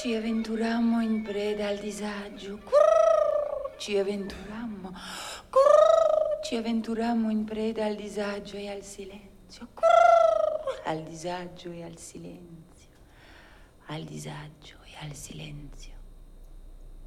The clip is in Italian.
Ci avventurammo in preda al disagio. Ci avventurammo. Ci avventurammo in preda al disagio e al silenzio. Al disagio e al silenzio. Al disagio e al silenzio.